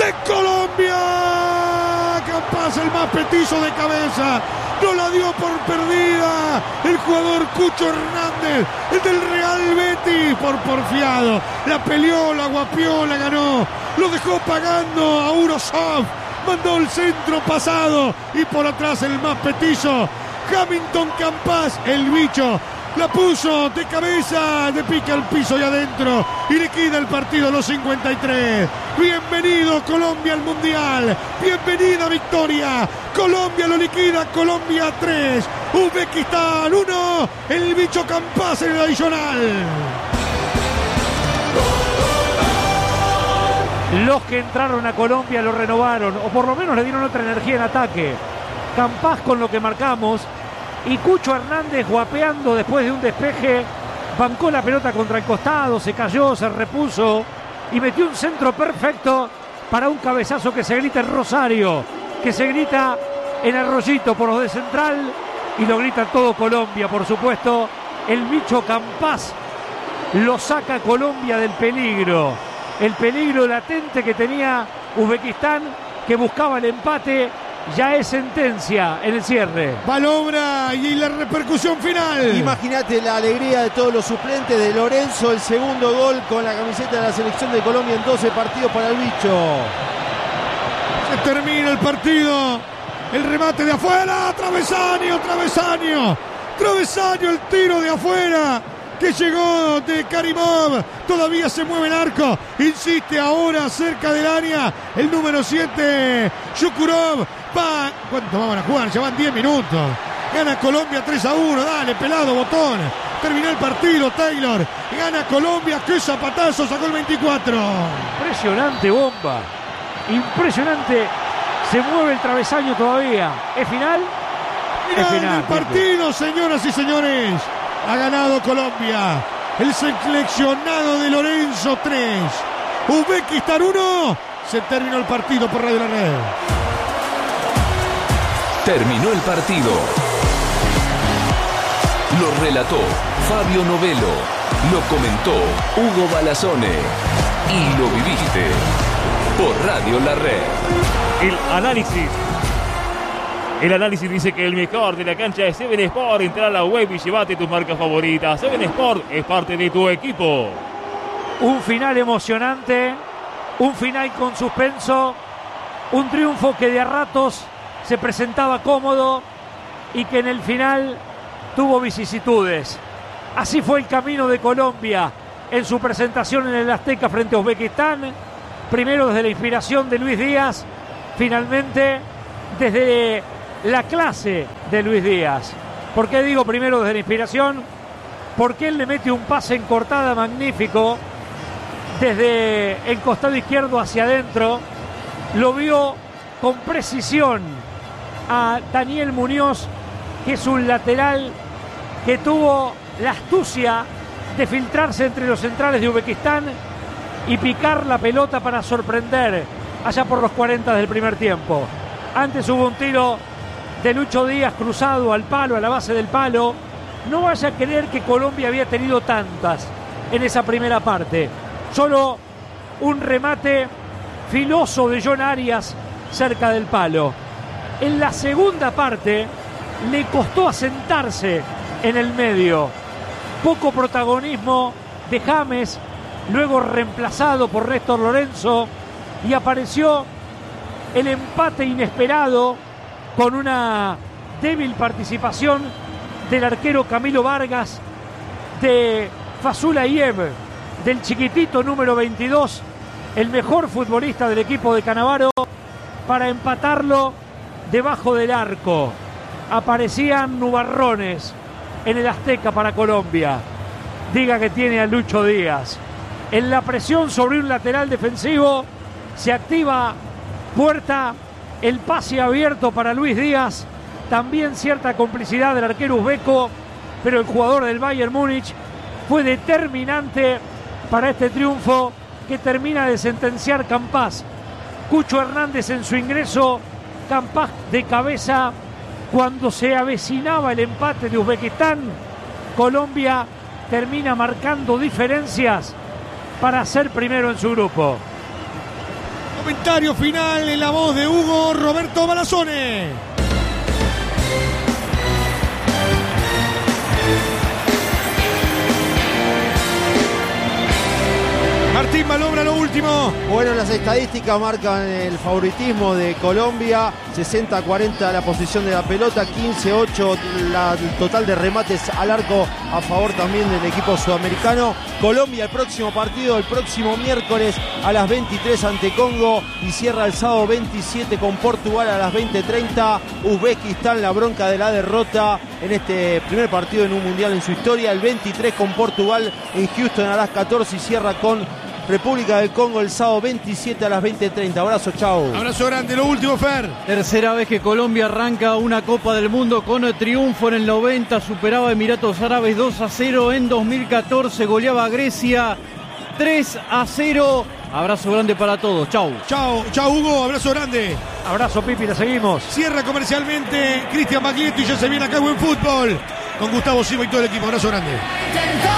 de Colombia. Campas, el más petizo de cabeza, no la dio por perdida el jugador Cucho Hernández, el del Real Betis, por porfiado. La peleó, la guapió, la ganó, lo dejó pagando a Urosov. Mandó el centro pasado y por atrás el más petizo, Hamilton Campas, el bicho. La puso de cabeza, de pique al piso y adentro, y liquida el partido a los 53. Bienvenido Colombia al Mundial, bienvenida victoria. Colombia lo liquida, Colombia 3, Uzbekistán 1, el bicho Campas en el adicional. Los que entraron a Colombia lo renovaron, o por lo menos le dieron otra energía en ataque. Campas con lo que marcamos, y Cucho Hernández guapeando después de un despeje, bancó la pelota contra el costado, se cayó, se repuso y metió un centro perfecto para un cabezazo que se grita en Rosario, que se grita en Arroyito por los de Central, y lo grita todo Colombia, por supuesto. El bicho Campas lo saca a Colombia del peligro, el peligro latente que tenía Uzbekistán, que buscaba el empate. Ya es sentencia en el cierre. Palobra y la repercusión final. Imagínate la alegría de todos los suplentes de Lorenzo, el segundo gol con la camiseta de la selección de Colombia en 12 partidos para el bicho. Se termina el partido. El remate de afuera. Travesaño, el tiro de afuera que llegó de Karimov. Todavía se mueve el arco. Insiste ahora cerca del área el número 7, Shukurov. ¿Cuánto van a jugar? Ya van 10 minutos. Gana Colombia 3-1. Dale, pelado, botón. Terminó el partido, Taylor. Gana Colombia. ¡Qué zapatazo! Sacó el 24. Impresionante bomba. Impresionante. Se mueve el travesaño todavía. ¿Es final? Final del partido, señoras y señores. Ha ganado Colombia. El seleccionado de Lorenzo 3. Uzbekistán 1. Se terminó el partido por Radio La Red. Terminó el partido. Lo relató Fabio Novelo. Lo comentó Hugo Balazone. Y lo viviste por Radio La Red. El análisis dice que el mejor de la cancha es Seven Sport. Entra a la web y llévate tus marcas favoritas. Seven Sport es parte de tu equipo. Un final emocionante, un final con suspenso, un triunfo que de a ratos se presentaba cómodo y que en el final tuvo vicisitudes. Así fue el camino de Colombia en su presentación en el Azteca frente a Uzbekistán. Primero desde la inspiración de Luis Díaz, finalmente desde la clase de Luis Díaz. ¿Por qué digo primero desde la inspiración? Porque él le mete un pase en cortada magnífico desde el costado izquierdo hacia adentro. Lo vio con precisión a Daniel Muñoz, que es un lateral que tuvo la astucia de filtrarse entre los centrales de Uzbekistán y picar la pelota para sorprender allá por los 40 del primer tiempo. Antes hubo un tiro de Lucho Díaz cruzado al palo, a la base del palo. No vaya a creer que Colombia había tenido tantas en esa primera parte. Solo un remate filoso de John Arias cerca del palo. En la segunda parte le costó asentarse en el medio. Poco protagonismo de James, luego reemplazado por Néstor Lorenzo, y apareció el empate inesperado con una débil participación del arquero Camilo Vargas, de Fasulayev, del chiquitito número 22, el mejor futbolista del equipo de Canavaro, para empatarlo debajo del arco. Aparecían nubarrones en el Azteca para Colombia. Diga que tiene a Lucho Díaz. En la presión sobre un lateral defensivo se activa Puerta, el pase abierto para Luis Díaz, también cierta complicidad del arquero uzbeco, pero el jugador del Bayern Múnich fue determinante para este triunfo que termina de sentenciar Campas. Cucho Hernández en su ingreso, Campas de cabeza. Cuando se avecinaba el empate de Uzbekistán, Colombia termina marcando diferencias para ser primero en su grupo. Comentario final en la voz de Hugo Roberto Balazzone. Martín Malobra, lo último. Bueno, las estadísticas marcan el favoritismo de Colombia. 60-40 la posición de la pelota, 15-8 el total de remates al arco a favor también del equipo sudamericano. Colombia, el próximo partido, el próximo miércoles a las 23 ante Congo, y cierra el sábado 27 con Portugal a las 20:30. Uzbekistán, la bronca de la derrota en este primer partido en un mundial en su historia. El 23 con Portugal en Houston a las 14 y cierra con República del Congo el sábado 27 a las 20:30. Abrazo, chao. Abrazo grande, lo último, Fer. Tercera vez que Colombia arranca una Copa del Mundo con el triunfo en el 90, superaba a Emiratos Árabes 2-0 en 2014, goleaba a Grecia 3-0. Abrazo grande para todos, chau. Chao, chao Hugo, abrazo grande. Abrazo Pipi, la seguimos. Cierra comercialmente Cristian Baglietto y ya se viene acá Buen Fútbol con Gustavo Silva y todo el equipo. Abrazo grande.